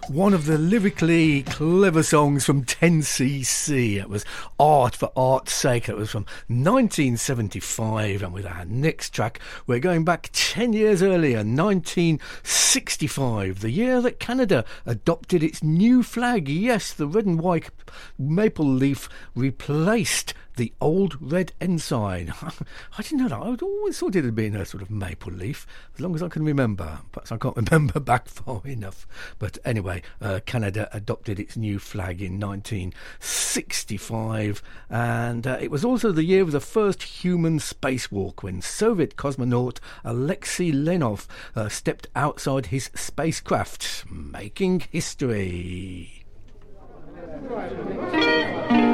One of the lyrically clever songs from 10cc. It was Art for Art's Sake. It was from 1975. And with our next track, we're going back 10 years earlier, 1965, the year that Canada adopted its new flag. Yes, the red and white maple leaf replaced the old red ensign. I didn't know that. I always thought it had been a sort of maple leaf, as long as I can remember. Perhaps I can't remember back far enough. But anyway, Canada adopted its new flag in 1965. And it was also the year of the first human spacewalk, when Soviet cosmonaut Alexei Leonov stepped outside his spacecraft, making history.